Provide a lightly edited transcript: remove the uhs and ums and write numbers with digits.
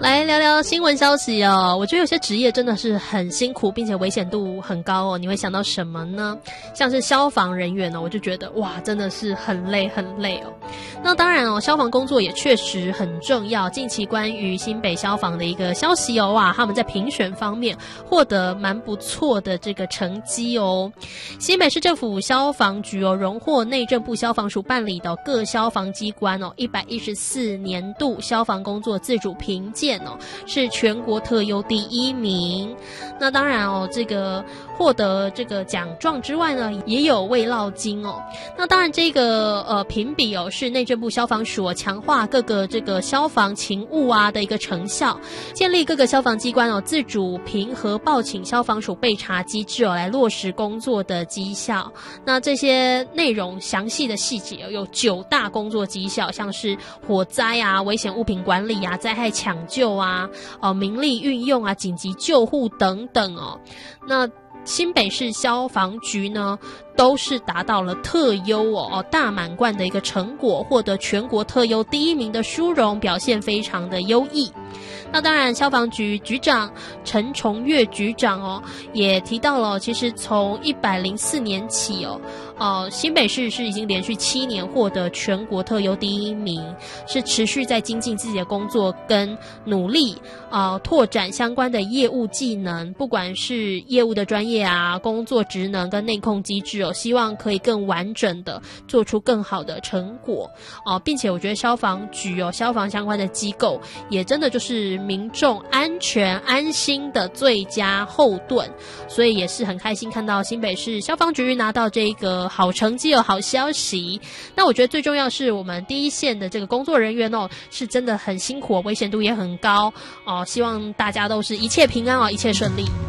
来聊聊新闻消息哦。我觉得有些职业真的是很辛苦，并且危险度很高哦。你会想到什么呢？像是消防人员哦，我就觉得哇，真的是很累哦。那当然哦，消防工作也确实很重要。近期关于新北消防的一个消息哦，哇，他们在评选方面获得蛮不错的这个成绩哦。新北市政府消防局哦，荣获内政部消防署办理的各消防机关哦114年度消防工作自主评鉴哦，是全国特优第1名。那当然哦，这个获得这个奖状之外呢，也有慰劳金哦。那当然这个评比哦，是内政部消防署强化各个这个消防勤务啊的一个成效，建立各个消防机关哦自主评核报请消防署备查机制哦，来落实工作的绩效。那这些内容详细的细节有9大工作绩效，像是火灾啊、危险物品管理啊、灾害抢救啊、民力运用啊、紧急救护等等哦。那新北市消防局呢，都是达到了特优大满贯的一个成果，获得全国特优第1名的殊荣，表现非常的优异。那当然，消防局局长陈崇岳局长也提到了，其实从104年起新北市是已经连续7年获得全国特优第1名，是持续在精进自己的工作跟努力拓展相关的业务技能，不管是业务的专业啊、工作职能跟内控机制希望可以更完整的做出更好的成果并且我觉得消防局消防相关的机构也真的就是民众安全安心的最佳后盾，所以也是很开心看到新北市消防局拿到这个好成绩好消息。那我觉得最重要是我们第一线的这个工作人员是真的很辛苦危险度也很高希望大家都是一切平安一切顺利。